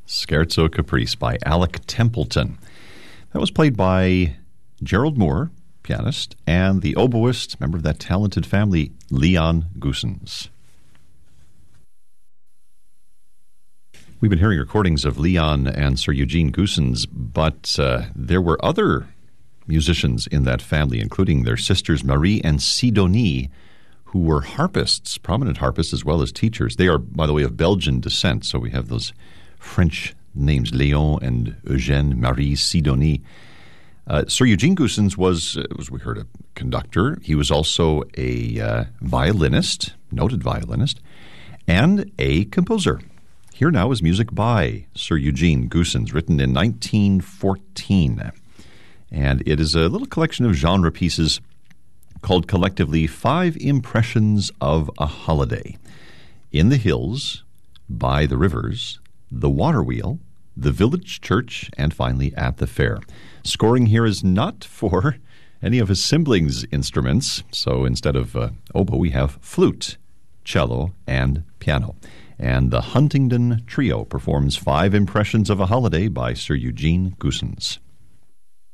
Scherzo Caprice by Alec Templeton. That was played by Gerald Moore, pianist, and the oboist, member of that talented family, Leon Goossens. We've been hearing recordings of Leon and Sir Eugene Goossens, but there were other musicians in that family, including their sisters Marie and Sidonie, who were harpists, prominent harpists as well as teachers. They are, by the way, of Belgian descent, so we have those French names, Léon and Eugène, Marie, Sidonie. Sir Eugene Goossens was, as we heard, a conductor. He was also a violinist, noted violinist, and a composer. Here now is music by Sir Eugene Goossens, written in 1914. And it is a little collection of genre pieces called collectively 5 Impressions of a Holiday. In the Hills, By the Rivers, The Water Wheel, The Village Church, and finally At the Fair. Scoring here is not for any of his siblings' instruments, so instead of oboe we have flute, cello, and piano. And the Huntingdon Trio performs 5 Impressions of a Holiday by Sir Eugene Goossens.